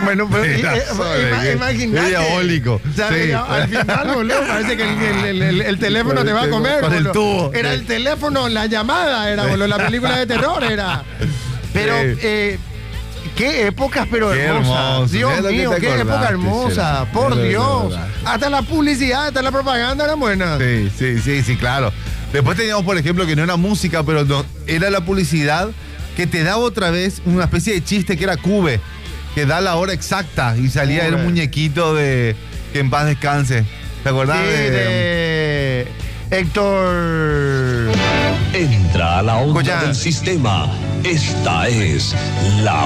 Bueno, pero imagínate. Es diabólico. ¿Sabes? Sí. Al final, boludo, parece que el teléfono te va a comer. Con el boludo. tubo. Era el teléfono, la llamada, era, boludo, la película de terror era. Pero, qué épocas, pero Qué hermosas. hermoso. Dios Mira lo que mío, te qué época acordaste, hermosa. Chela. Por Mira lo que te Dios. acordaste. Hasta la publicidad, hasta la propaganda eran buenas. Sí, claro. Después teníamos, por ejemplo, que no era música, pero era la publicidad que te daba otra vez una especie de chiste que era Cube, que da la hora exacta y salía el muñequito de que en paz descanse. ¿Te acordás? Sí, de Héctor. Entra a la onda Escucha. del sistema. Esta es la